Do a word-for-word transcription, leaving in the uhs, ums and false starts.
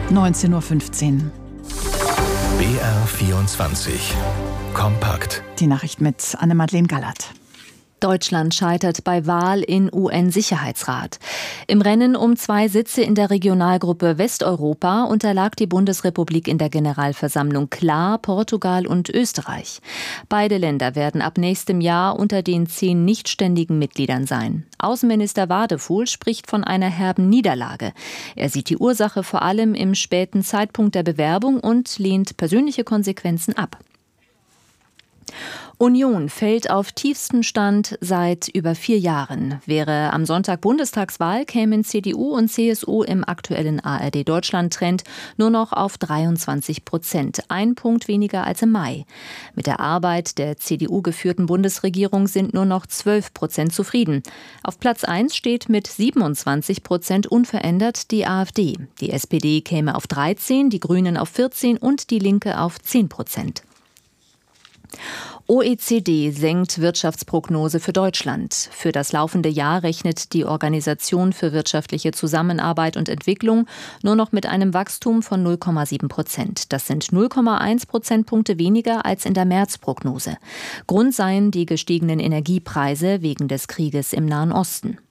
neunzehn Uhr fünfzehn. B R vierundzwanzig. Kompakt. Die Nachricht mit Anne-Madeleine Gallert. Deutschland scheitert bei Wahl in U N-Sicherheitsrat. Im Rennen um zwei Sitze in der Regionalgruppe Westeuropa unterlag die Bundesrepublik in der Generalversammlung klar Portugal und Österreich. Beide Länder werden ab nächstem Jahr unter den zehn nichtständigen Mitgliedern sein. Außenminister Wadefuhl spricht von einer herben Niederlage. Er sieht die Ursache vor allem im späten Zeitpunkt der Bewerbung und lehnt persönliche Konsequenzen ab. Union fällt auf tiefsten Stand seit über vier Jahren. Wäre am Sonntag Bundestagswahl, kämen C D U und C S U im aktuellen A R D-Deutschland-Trend nur noch auf dreiundzwanzig Prozent, ein Punkt weniger als im Mai. Mit der Arbeit der C D U-geführten Bundesregierung sind nur noch zwölf Prozent zufrieden. Auf Platz eins steht mit siebenundzwanzig Prozent unverändert die AfD. Die S P D käme auf dreizehn, die Grünen auf vierzehn und die Linke auf zehn Prozent. O E C D senkt Wirtschaftsprognose für Deutschland. Für das laufende Jahr rechnet die Organisation für wirtschaftliche Zusammenarbeit und Entwicklung nur noch mit einem Wachstum von null Komma sieben Prozent. Das sind null Komma eins Prozentpunkte weniger als in der Märzprognose. Grund seien die gestiegenen Energiepreise wegen des Krieges im Nahen Osten.